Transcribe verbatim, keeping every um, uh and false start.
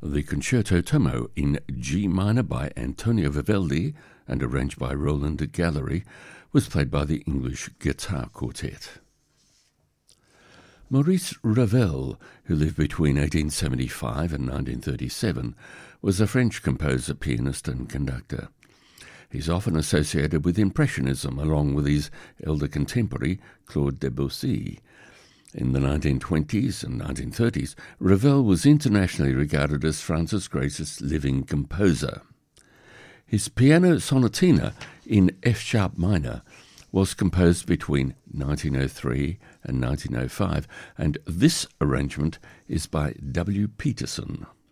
The Concerto Tomo in G minor by Antonio Vivaldi and arranged by Roland Gallery was played by the English Guitar Quartet. Maurice Ravel, who lived between eighteen seventy-five and nineteen thirty-seven, was a French composer, pianist and conductor. He's often associated with Impressionism, along with his elder contemporary, Claude Debussy. In the nineteen twenties and nineteen thirties, Ravel was internationally regarded as France's greatest living composer. His piano sonatina in F-sharp minor was composed between nineteen oh three and nineteen oh five, and this arrangement is by W. Peterson.